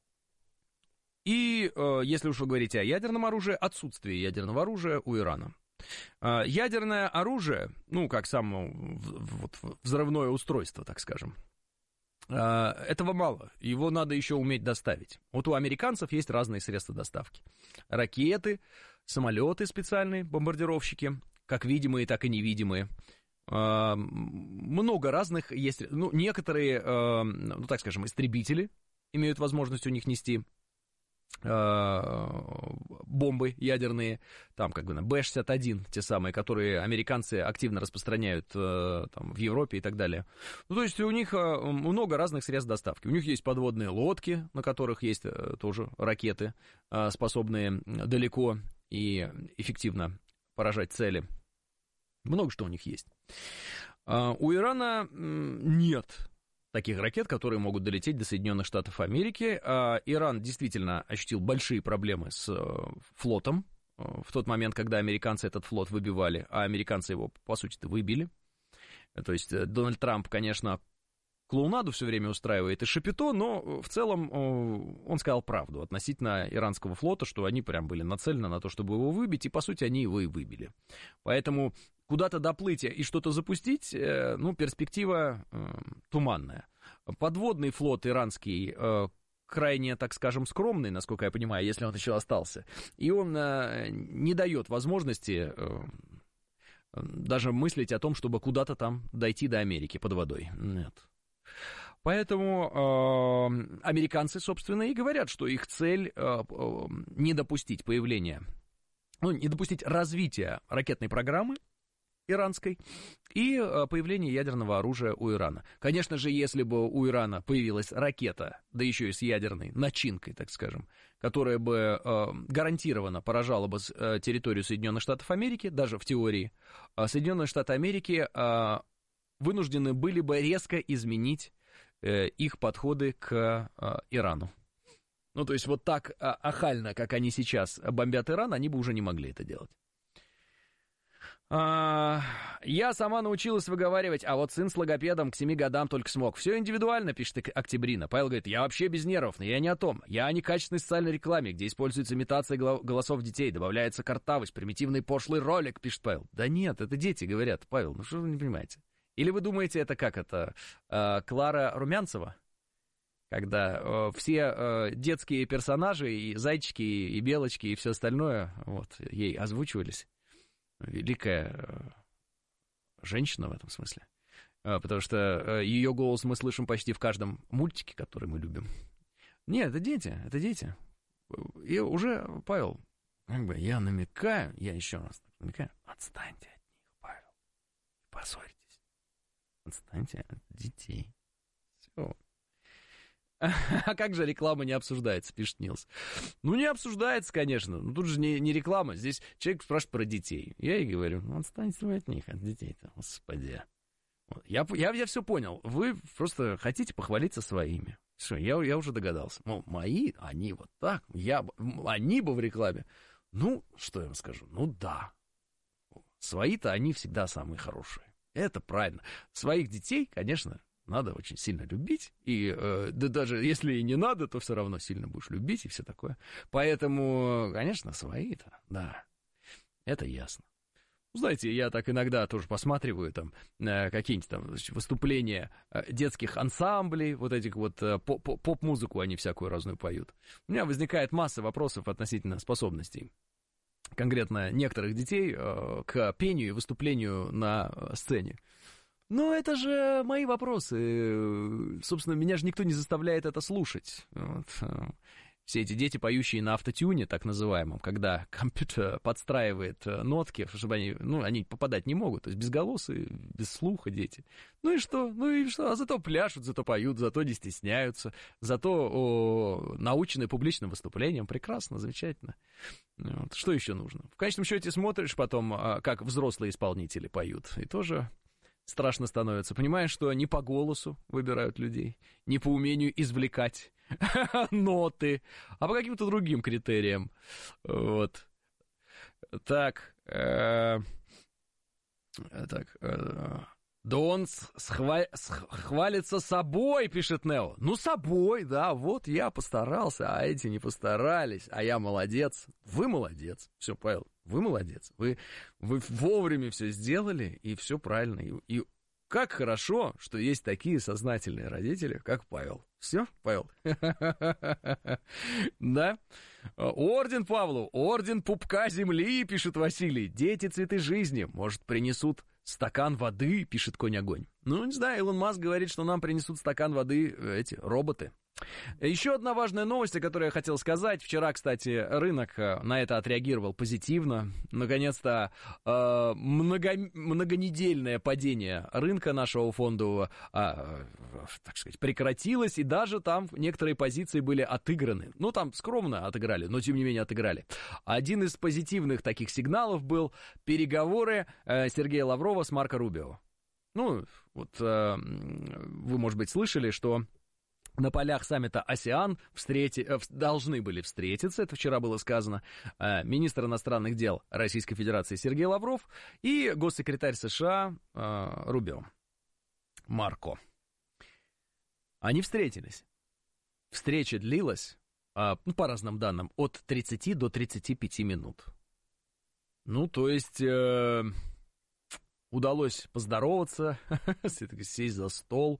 [SPEAKER 1] И, э, если уж вы говорите о ядерном оружии, отсутствие ядерного оружия у Ирана. Э, ядерное оружие, ну, как само вот, взрывное устройство, так скажем, э, этого мало. Его надо еще уметь доставить. Вот у американцев есть разные средства доставки. Ракеты, самолеты специальные, бомбардировщики, как видимые, так и невидимые. Э, много разных есть. Ну, некоторые, э, ну, так скажем, истребители имеют возможность у них нести бомбы ядерные, там как бы Бэ шестьдесят один, те самые, которые американцы активно распространяют там, в Европе и так далее. Ну, то есть у них много разных средств доставки. У них есть подводные лодки, на которых есть тоже ракеты, способные далеко и эффективно поражать цели. Много что у них есть. У Ирана нет таких ракет, которые могут долететь до Соединенных Штатов Америки. Иран действительно ощутил большие проблемы с флотом в тот момент, когда американцы этот флот выбивали, а американцы его, по сути-то, выбили. То есть Дональд Трамп, конечно, клоунаду все время устраивает и шапито, но в целом он сказал правду относительно иранского флота, что они прям были нацелены на то, чтобы его выбить, и, по сути, они его и выбили. Поэтому куда-то доплыть и что-то запустить, ну, перспектива э, туманная. Подводный флот иранский э, крайне, так скажем, скромный, насколько я понимаю, если он еще остался. И он э, не дает возможности э, даже мыслить о том, чтобы куда-то там дойти до Америки под водой. Нет. Поэтому э, американцы, собственно, и говорят, что их цель э, э, не допустить появления, ну, не допустить развития ракетной программы иранской и появление ядерного оружия у Ирана. Конечно же, если бы у Ирана появилась ракета, да еще и с ядерной начинкой, так скажем, которая бы э, гарантированно поражала бы э, территорию Соединенных Штатов Америки, даже в теории, э, Соединенные Штаты Америки э, вынуждены были бы резко изменить э, их подходы к э, Ирану. Ну, то есть вот так э, ахально, как они сейчас бомбят Иран, они бы уже не могли это делать. А, я сама научилась выговаривать, а вот сын с логопедом к семи годам только смог. Все индивидуально, пишет Октябрина. Павел говорит, я вообще без нервов, но я не о том. Я о некачественной социальной рекламе, где используется имитация голосов детей, добавляется картавость, примитивный пошлый ролик, пишет Павел. Да нет, это дети говорят, Павел, ну что вы не понимаете? Или вы думаете, это как это, э, Клара Румянцева? Когда э, все э, детские персонажи, и зайчики, и белочки, и все остальное, вот, ей озвучивались. Великая женщина в этом смысле, потому что ее голос мы слышим почти в каждом мультике, который мы любим. Нет, это дети, это дети. И уже, Павел, как бы я намекаю, я еще раз намекаю, отстаньте от них, Павел, поссорьтесь, отстаньте от детей. Все. А как же реклама не обсуждается, пишет Нилс. Ну, не обсуждается, конечно. Но тут же не, не реклама. Здесь человек спрашивает про детей. Я ей говорю, ну, отстаньте вы от них, от детей-то, господи. Я, я, я все понял. Вы просто хотите похвалиться своими. Все, я, я уже догадался. Мол, мои, они вот так, я, они бы в рекламе. Ну, что я вам скажу? Ну, да. Свои-то они всегда самые хорошие. Это правильно. Своих детей, конечно, надо очень сильно любить, и э, да даже если и не надо, то все равно сильно будешь любить и все такое. Поэтому, конечно, свои-то, да, это ясно. Знаете, я так иногда тоже посматриваю там э, какие-нибудь там выступления э, детских ансамблей, вот этих вот э, поп-музыку они всякую разную поют. У меня возникает масса вопросов относительно способностей конкретно некоторых детей, к пению и выступлению на сцене. Но это же мои вопросы. Собственно, меня же никто не заставляет это слушать. Вот. Все эти дети, поющие на автотюне, так называемом, когда компьютер подстраивает нотки, чтобы они, ну, они попадать не могут. То есть безголосые, без слуха дети. Ну и что? Ну и что? А зато пляшут, зато поют, зато не стесняются, зато о, научены публичным выступлением. Прекрасно, замечательно. Вот. Что еще нужно? В конечном счете смотришь потом, как взрослые исполнители поют, и тоже... страшно становится. Понимаешь, что не по голосу выбирают людей, не по умению извлекать ноты, а по каким-то другим критериям. Вот. Так. Э, так. Э, да он схва- хвалится собой, пишет Нео. Ну, собой, да, вот я постарался, а эти не постарались, а я молодец. Вы молодец. Все, Павел, вы молодец. Вы, вы вовремя все сделали, и все правильно. И, и как хорошо, что есть такие сознательные родители, как Павел. Все, Павел? Да? Орден Павлу, орден пупка земли, пишет Василий. Дети цветы жизни, может, принесут стакан воды, пишет Конь-огонь. Ну, не знаю, Илон Маск говорит, что нам принесут стакан воды эти роботы. Еще одна важная новость, о которой я хотел сказать. Вчера, кстати, рынок на это отреагировал позитивно. Наконец-то э, много, многонедельное падение рынка нашего фондового, э, так сказать, прекратилось, и даже там некоторые позиции были отыграны. Ну, там скромно отыграли, но тем не менее отыграли. Один из позитивных таких сигналов был переговоры э, Сергея Лаврова с Марко Рубио. Ну, вот э, вы, может быть, слышали, что... на полях саммита АСЕАН встрети... должны были встретиться, это вчера было сказано, министр иностранных дел Российской Федерации Сергей Лавров и госсекретарь США Рубио, Марко. Они встретились. Встреча длилась, ну, по разным данным, от тридцати до тридцати пяти минут. Ну, то есть... Э... удалось поздороваться, сесть за стол...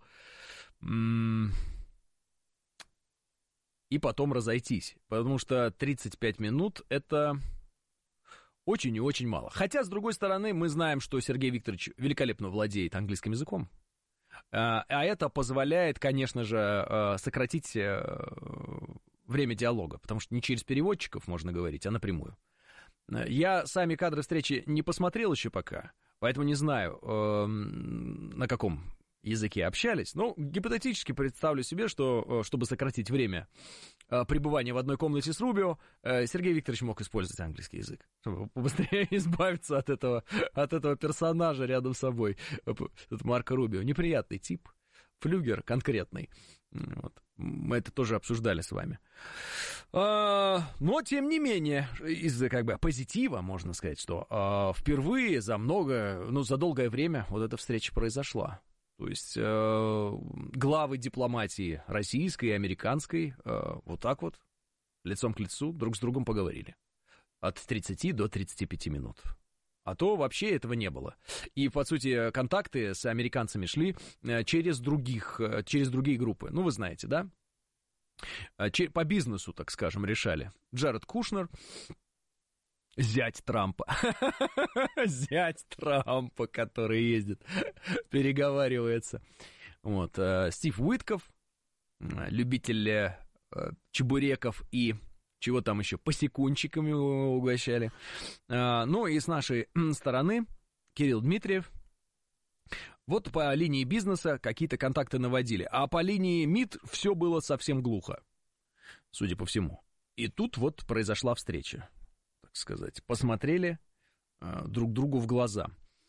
[SPEAKER 1] и потом разойтись, потому что тридцать пять минут — это очень и очень мало. Хотя, с другой стороны, мы знаем, что Сергей Викторович великолепно владеет английским языком, а это позволяет, конечно же, сократить время диалога, потому что не через переводчиков можно говорить, а напрямую. Я сами кадры встречи не посмотрел еще пока, поэтому не знаю, на каком языке общались, но гипотетически представлю себе, что, чтобы сократить время пребывания в одной комнате с Рубио, Сергей Викторович мог использовать английский язык, чтобы побыстрее избавиться от этого, от этого персонажа рядом с собой. Это Марко Рубио. Неприятный тип, флюгер конкретный. Вот. Мы это тоже обсуждали с вами. А, но, тем не менее, из-за как бы позитива, можно сказать, что а, впервые за много, ну, за долгое время вот эта встреча произошла. То есть э, главы дипломатии российской и американской э, вот так вот, лицом к лицу, друг с другом поговорили. От тридцати до тридцати пяти минут. А то вообще этого не было. И, по сути, контакты с американцами шли через других, через другие группы. Ну, вы знаете, да? По бизнесу, так скажем, решали. Джаред Кушнер... Зять Трампа. Зять Трампа, который ездит, переговаривается. Вот. Стив Уитков, любитель чебуреков и чего там еще, посекунчиками угощали. Ну и с нашей стороны Кирилл Дмитриев. Вот по линии бизнеса какие-то контакты наводили, а по линии МИД все было совсем глухо, судя по всему. И тут вот произошла встреча. Сказать, посмотрели э, друг другу в глаза.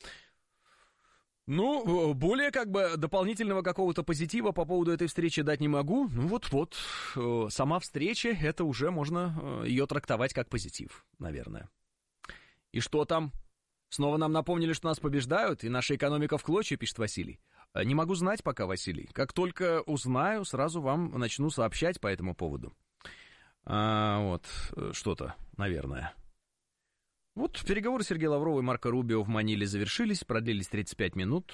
[SPEAKER 1] Ну, более как бы дополнительного какого-то позитива по поводу этой встречи дать не могу. Ну вот-вот, э, сама встреча, это уже можно э, ее трактовать как позитив, наверное. И что там? Снова нам напомнили, что нас побеждают, и наша экономика в клочья, пишет Василий. Не могу знать пока, Василий. Как только узнаю, сразу вам начну сообщать по этому поводу. А, вот, что-то, наверное. Вот переговоры Сергея Лаврова и Марко Рубио в Маниле завершились, продлились тридцать пять минут.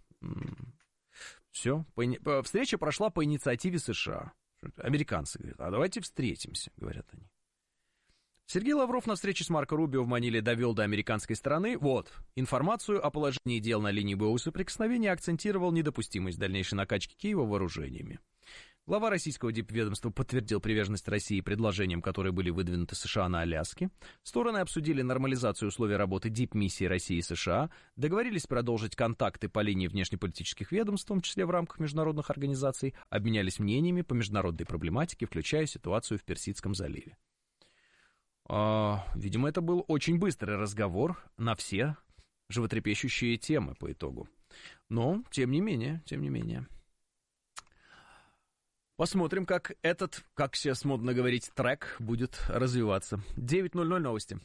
[SPEAKER 1] Все. По, встреча прошла по инициативе США. Американцы говорят, а давайте встретимся, говорят они. Сергей Лавров на встрече с Марко Рубио в Маниле довел до американской стороны, вот, информацию о положении дел на линии боевого соприкосновения, акцентировал недопустимость дальнейшей накачки Киева вооружениями. Глава российского дипведомства подтвердил приверженность России предложениям, которые были выдвинуты США на Аляске. Стороны обсудили нормализацию условий работы дипмиссии России и США, договорились продолжить контакты по линии внешнеполитических ведомств, в том числе в рамках международных организаций, обменялись мнениями по международной проблематике, включая ситуацию в Персидском заливе. А, видимо, это был очень быстрый разговор на все животрепещущие темы по итогу. Но, тем не менее, тем не менее... Посмотрим, как этот, как сейчас модно говорить, трек будет развиваться. девять ноль ноль новости.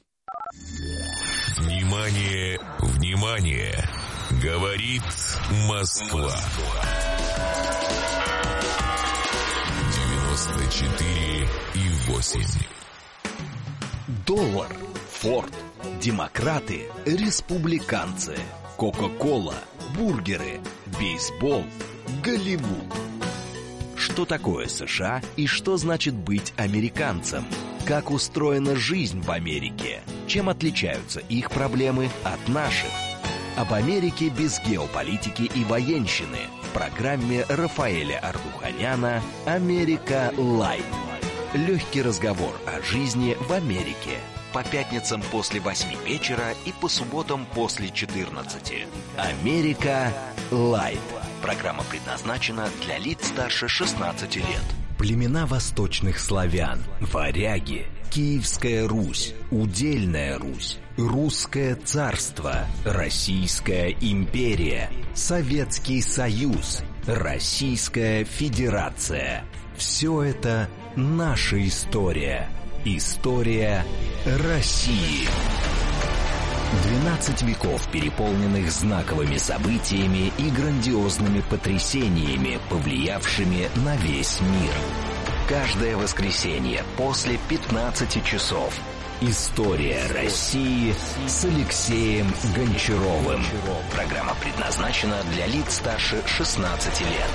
[SPEAKER 2] Внимание, внимание! Говорит Москва. девяносто четыре и восемь.
[SPEAKER 3] Доллар, Форд, демократы, республиканцы, Кока-кола, бургеры, бейсбол, Голливуд. Что такое США и что значит быть американцем? Как устроена жизнь в Америке? Чем отличаются их проблемы от наших? Об Америке без геополитики и военщины в программе Рафаэля Ардуханяна «Америка Лайв». Легкий разговор о жизни в Америке. По пятницам после восьми вечера и по субботам после четырнадцати. «Америка Лайв». Программа предназначена для лиц старше шестнадцати лет. Племена восточных славян, варяги, Киевская Русь, Удельная Русь, Русское царство, Российская империя, Советский Союз, Российская Федерация. Все это наша история. История России. двенадцать веков, переполненных знаковыми событиями и грандиозными потрясениями, повлиявшими на весь мир. Каждое воскресенье после пятнадцати часов. История России с Алексеем Гончаровым. Программа предназначена для лиц старше шестнадцати лет.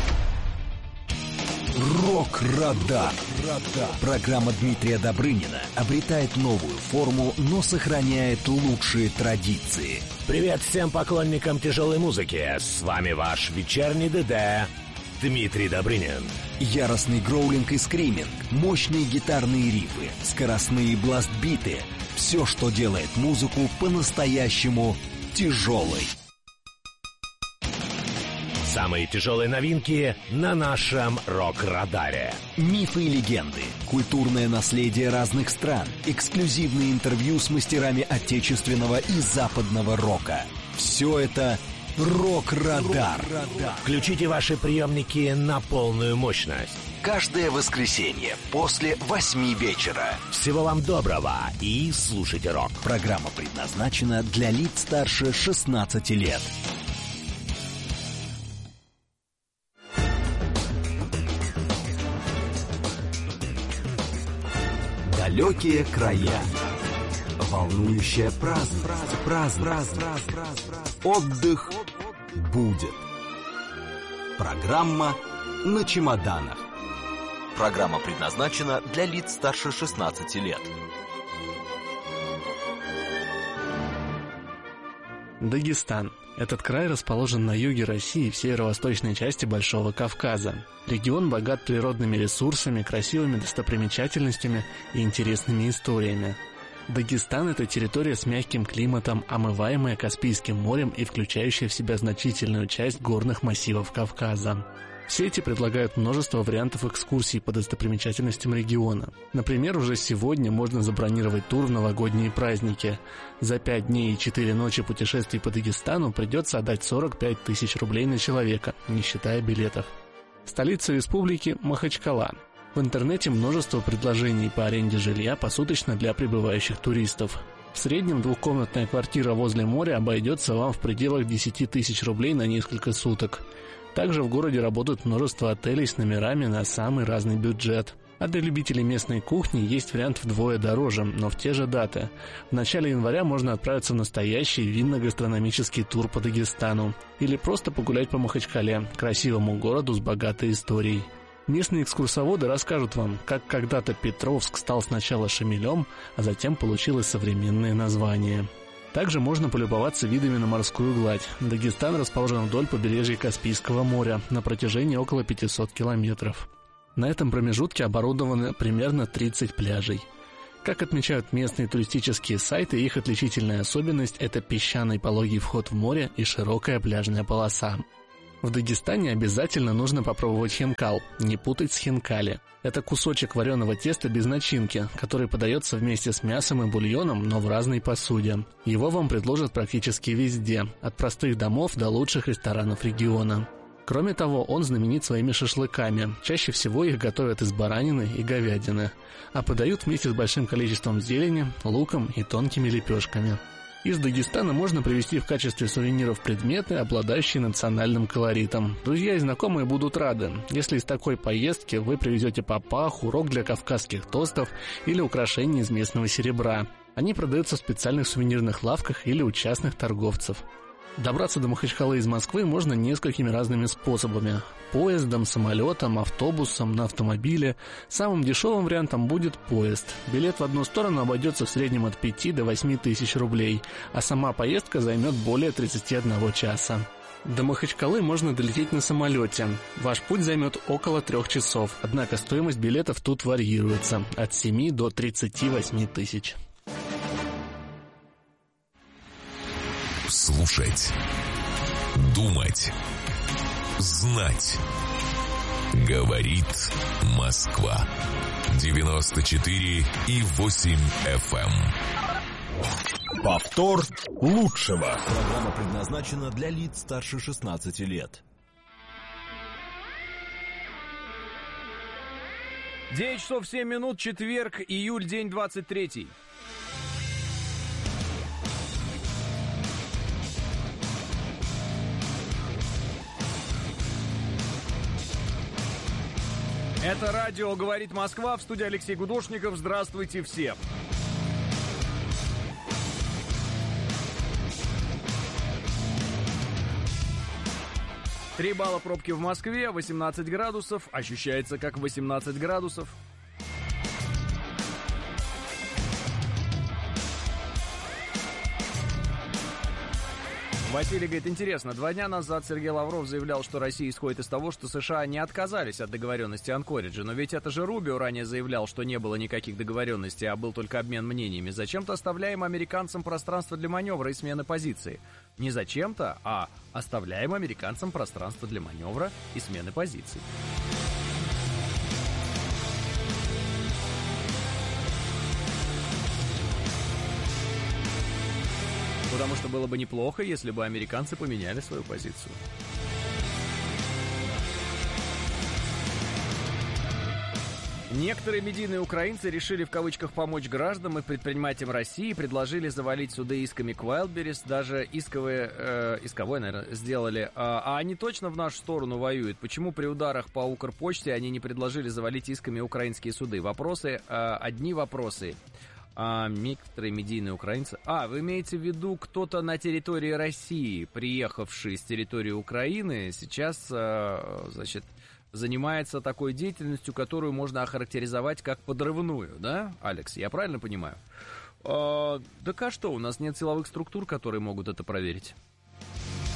[SPEAKER 3] Рок-Радар. Программа Дмитрия Добрынина обретает новую форму, но сохраняет лучшие традиции.
[SPEAKER 8] Привет всем поклонникам тяжелой музыки. С вами ваш вечерний ДД Дмитрий Добрынин.
[SPEAKER 3] Яростный гроулинг и скриминг, мощные гитарные рифы, скоростные бластбиты. Все, что делает музыку по-настоящему тяжелой.
[SPEAKER 8] Самые тяжелые новинки на нашем Рок-Радаре.
[SPEAKER 3] Мифы и легенды, культурное наследие разных стран, эксклюзивные интервью с мастерами отечественного и западного рока. Все это Рок-Радар.
[SPEAKER 8] Включите ваши приемники на полную мощность.
[SPEAKER 3] Каждое воскресенье после восьми вечера.
[SPEAKER 8] Всего вам доброго и слушайте рок.
[SPEAKER 3] Программа предназначена для лиц старше шестнадцати лет. Далекие края. Волнующая праздность. Праздность. Отдых будет. Программа на чемоданах. Программа предназначена для лиц старше шестнадцати лет.
[SPEAKER 9] Дагестан. Этот край расположен на юге России в северо-восточной части Большого Кавказа. Регион богат природными ресурсами, красивыми достопримечательностями и интересными историями. Дагестан – это территория с мягким климатом, омываемая Каспийским морем и включающая в себя значительную часть горных массивов Кавказа. Сети предлагают множество вариантов экскурсий по достопримечательностям региона. Например, уже сегодня можно забронировать тур в новогодние праздники. За пять дней и четыре ночи путешествий по Дагестану придется отдать сорок пять тысяч рублей на человека, не считая билетов. Столица республики – Махачкала. В интернете множество предложений по аренде жилья посуточно для прибывающих туристов. В среднем двухкомнатная квартира возле моря обойдется вам в пределах десять тысяч рублей на несколько суток. Также в городе работают множество отелей с номерами на самый разный бюджет. А для любителей местной кухни есть вариант вдвое дороже, но в те же даты. В начале января можно отправиться в настоящий винно-гастрономический тур по Дагестану. Или просто погулять по Махачкале, красивому городу с богатой историей. Местные экскурсоводы расскажут вам, как когда-то Петровск стал сначала Шамилем, а затем получилось современное название. Также можно полюбоваться видами на морскую гладь. Дагестан расположен вдоль побережья Каспийского моря на протяжении около пятисот километров. На этом промежутке оборудовано примерно тридцать пляжей. Как отмечают местные туристические сайты, их отличительная особенность – это песчаный пологий вход в море и широкая пляжная полоса. В Дагестане обязательно нужно попробовать хинкал, не путать с хинкали. Это кусочек вареного теста без начинки, который подается вместе с мясом и бульоном, но в разной посуде. Его вам предложат практически везде, от простых домов до лучших ресторанов региона. Кроме того, он знаменит своими шашлыками. Чаще всего их готовят из баранины и говядины, а подают вместе с большим количеством зелени, луком и тонкими лепешками. Из Дагестана можно привезти в качестве сувениров предметы, обладающие национальным колоритом. Друзья и знакомые будут рады, если из такой поездки вы привезете папаху, рог для кавказских тостов или украшения из местного серебра. Они продаются в специальных сувенирных лавках или у частных торговцев. Добраться до Махачкалы из Москвы можно несколькими разными способами. Поездом, самолетом, автобусом, на автомобиле. Самым дешевым вариантом будет поезд. Билет в одну сторону обойдется в среднем от пяти до восьми тысяч рублей, а сама поездка займет более тридцати одного часа. До Махачкалы можно долететь на самолете. Ваш путь займет около трех часов, однако стоимость билетов тут варьируется от семи до тридцати восьми тысяч.
[SPEAKER 2] Слушать, думать, знать. Говорит Москва. девяносто четыре и восемь эф эм.
[SPEAKER 7] Повтор лучшего.
[SPEAKER 8] Программа предназначена для лиц старше шестнадцати лет.
[SPEAKER 1] девять часов семь минут, четверг, июль, день двадцать третий. Это радио «Говорит Москва», в студии Алексей Гудошников. Здравствуйте всем. Три балла пробки в Москве, восемнадцать градусов, ощущается как восемнадцать градусов. Василий говорит, интересно, два дня назад Сергей Лавров заявлял, что Россия исходит из того, что США не отказались от договоренности Анкориджа. Но ведь это же Рубио ранее заявлял, что не было никаких договоренностей, а был только обмен мнениями. Зачем-то оставляем американцам пространство для маневра и смены позиции. Не зачем-то, а оставляем американцам пространство для маневра и смены позиций. Потому что было бы неплохо, если бы американцы поменяли свою позицию. Некоторые медийные украинцы решили в кавычках помочь гражданам и предпринимателям России, предложили завалить суды исками к Wildberries, даже исковые, э, исковой, наверное, сделали. А, а они точно в нашу сторону воюют. Почему при ударах по Укрпочте они не предложили завалить исками украинские суды? Вопросы, э, одни вопросы. А некоторые медийные украинцы... А, вы имеете в виду кто-то на территории России, приехавший с территории Украины, сейчас, значит, занимается такой деятельностью, которую можно охарактеризовать как подрывную, да, Алекс? Я правильно понимаю? А, так а что, у нас нет силовых структур, которые могут это проверить?